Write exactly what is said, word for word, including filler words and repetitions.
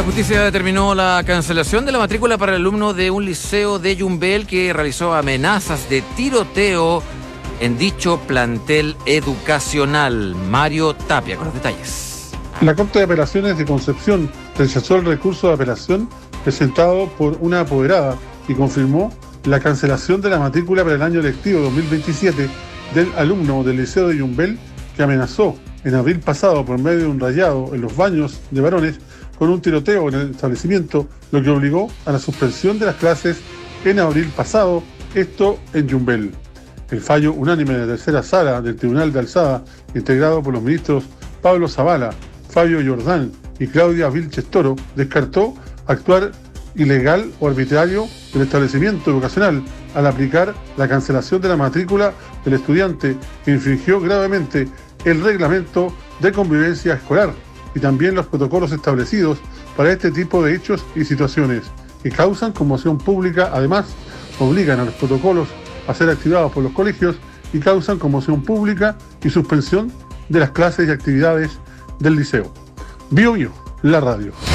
La justicia determinó la cancelación de la matrícula para el alumno de un liceo de Yumbel que realizó amenazas de tiroteo en dicho plantel educacional. Mario Tapia con los detalles. La Corte de Apelaciones de Concepción rechazó el recurso de apelación presentado por una apoderada y confirmó la cancelación de la matrícula para el año lectivo dos mil veintisiete del alumno del liceo de Yumbel que amenazó en abril pasado por medio de un rayado en los baños de varones con un tiroteo en el establecimiento, lo que obligó a la suspensión de las clases en abril pasado, esto en Yumbel. El fallo unánime de la tercera sala del Tribunal de Alzada, integrado por los ministros Pablo Zavala, Fabio Jordán y Claudia Vilches Toro, descartó actuar ilegal o arbitrario del establecimiento educacional al aplicar la cancelación de la matrícula del estudiante que infringió gravemente el reglamento de convivencia escolar y también los protocolos establecidos para este tipo de hechos y situaciones que causan conmoción pública. Además, obligan a los protocolos a ser activados por los colegios y causan conmoción pública y suspensión de las clases y actividades del liceo. Bio Bio, la radio.